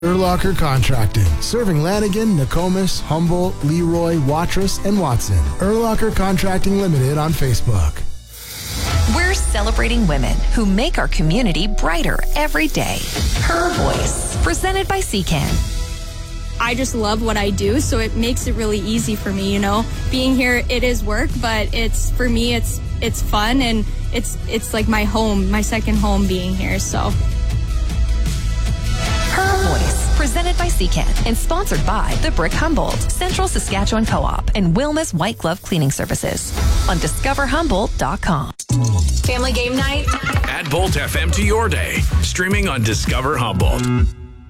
Urlacher Contracting, serving Lanigan, Nokomis, Humboldt, Leroy, Watrous, and Watson. Urlacher Contracting Limited on Facebook. We're celebrating women who make our community brighter every day. Her Voice, presented by CCAN. I just love what I do, so it makes it really easy for me, you know. Being here, it is work, but for me, it's fun, and it's like my home, my second home being here, so. Her Voice, presented by CCAN and sponsored by the Brick Humboldt, Central Saskatchewan Co-op, and Wilma's White Glove Cleaning Services on DiscoverHumboldt.com. Family game night? Add Bolt FM to your day. Streaming on Discover Humboldt.